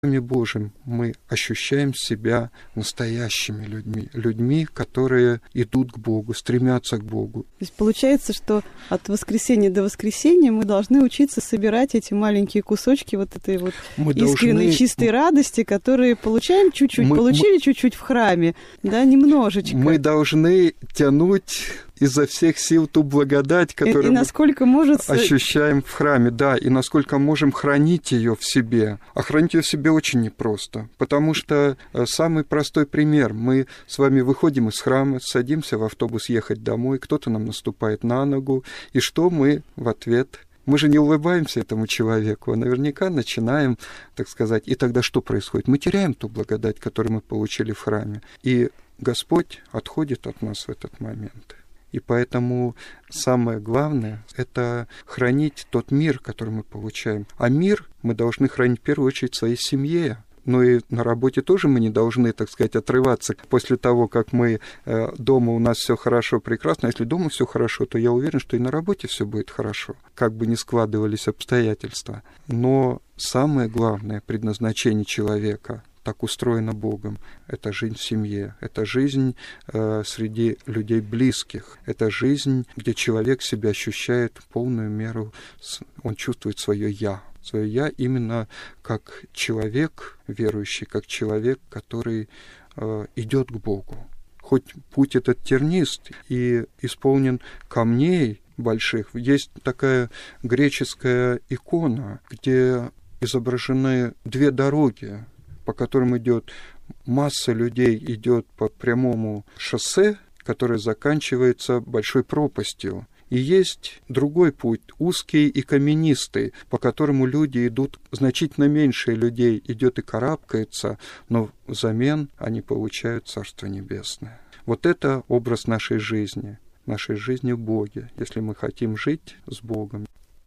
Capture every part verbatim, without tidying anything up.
Божьим мы ощущаем себя настоящими людьми, людьми, которые идут к Богу, стремятся к Богу. То есть получается, что от воскресенья до воскресенья мы должны учиться собирать эти маленькие кусочки вот этой вот мы искренней, должны... чистой радости, которые получаем чуть-чуть, мы, получили мы... чуть-чуть в храме, да, немножечко. Мы должны тянуть изо всех сил ту благодать, которую и, и насколько мы может... ощущаем в храме, да, и насколько можем хранить ее в себе. А хранить ее в себе очень непросто, потому что самый простой пример. Мы с вами выходим из храма, садимся в автобус ехать домой, кто-то нам наступает на ногу, и что мы в ответ? Мы же не улыбаемся этому человеку, а наверняка начинаем, так сказать, и тогда что происходит? Мы теряем ту благодать, которую мы получили в храме, и Господь отходит от нас в этот момент. И поэтому самое главное – это хранить тот мир, который мы получаем. А мир мы должны хранить в первую очередь в своей семье. Но и на работе тоже мы не должны, так сказать, отрываться после того, как мы дома у нас все хорошо, прекрасно. Если дома все хорошо, то я уверен, что и на работе все будет хорошо, как бы ни складывались обстоятельства. Но самое главное предназначение человека – так устроено Богом. Это жизнь в семье, это жизнь э, среди людей близких, это жизнь, где человек себя ощущает в полную меру, он чувствует свое «я». Свое «я» именно как человек верующий, как человек, который э, идет к Богу. Хоть путь этот тернист и исполнен камней больших, есть такая греческая икона, где изображены две дороги, по которым идет масса людей, идет по прямому шоссе, которое заканчивается большой пропастью. И есть другой путь, узкий и каменистый, по которому люди идут, значительно меньше людей идет и карабкается, но взамен они получают Царство Небесное. Вот это образ нашей жизни, нашей жизни в Боге, если мы хотим жить с Богом.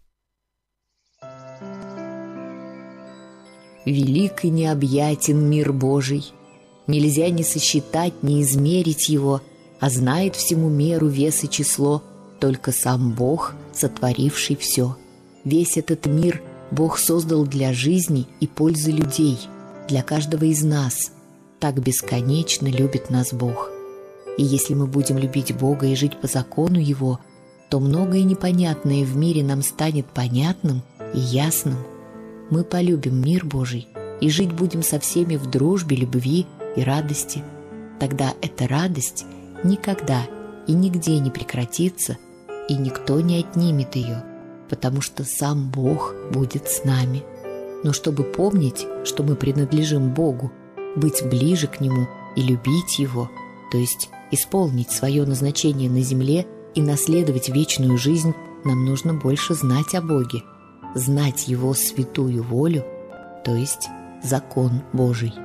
Велик и необъятен мир Божий, нельзя ни сосчитать, ни измерить его, а знает всему меру, вес и число только сам Бог, сотворивший все. Весь этот мир Бог создал для жизни и пользы людей, для каждого из нас. Так бесконечно любит нас Бог. И если мы будем любить Бога и жить по закону Его, то многое непонятное в мире нам станет понятным и ясным. Мы полюбим мир Божий и жить будем со всеми в дружбе, любви и радости. Тогда эта радость никогда и нигде не прекратится, и никто не отнимет ее, потому что сам Бог будет с нами. Но чтобы помнить, что мы принадлежим Богу, быть ближе к Нему и любить Его, то есть исполнить свое назначение на земле и наследовать вечную жизнь, нам нужно больше знать о Боге, знать Его святую волю, то есть закон Божий.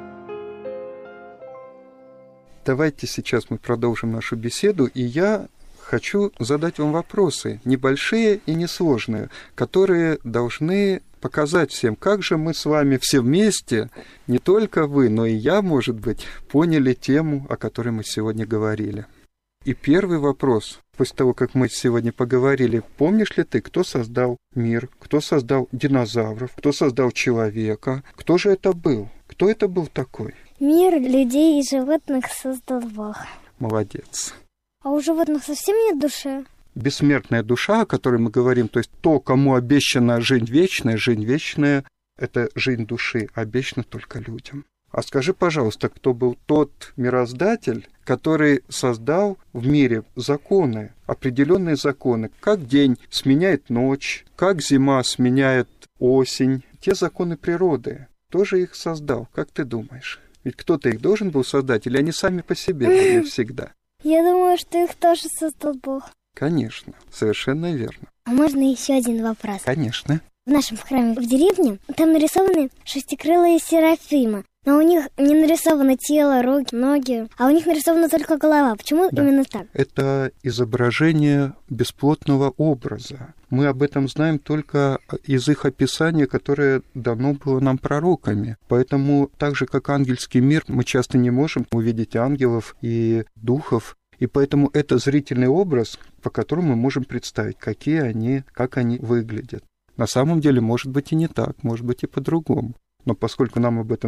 Давайте сейчас мы продолжим нашу беседу, и я хочу задать вам вопросы, небольшие и несложные, которые должны показать всем, как же мы с вами все вместе, не только вы, но и я, может быть, поняли тему, о которой мы сегодня говорили. И первый вопрос, после того, как мы сегодня поговорили, помнишь ли ты, кто создал мир, кто создал динозавров, кто создал человека, кто же это был? Кто это был такой? Мир людей и животных создал Бог. Молодец. А у животных совсем нет души? Бессмертная душа, о которой мы говорим, то есть то, кому обещана жизнь вечная, жизнь вечная, это жизнь души, обещана только людям. А скажи, пожалуйста, кто был тот мироздатель, который создал в мире законы, определенные законы, как день сменяет ночь, как зима сменяет осень, те законы природы, кто же их создал, как ты думаешь? Ведь кто-то их должен был создать, или они сами по себе были всегда? Я думаю, что их тоже создал Бог. Конечно, совершенно верно. А можно еще один вопрос? Конечно. В нашем храме в деревне там нарисованы шестикрылые серафимы. Но у них не нарисовано тело, руки, ноги, а у них нарисована только голова. Почему да. именно так? Это изображение бесплотного образа. Мы об этом знаем только из их описания, которое дано было нам пророками. Поэтому, так же, как ангельский мир, мы часто не можем увидеть ангелов и духов. И поэтому это зрительный образ, по которому мы можем представить, какие они, как они выглядят. На самом деле, может быть и не так, может быть и по-другому. Но поскольку нам об этом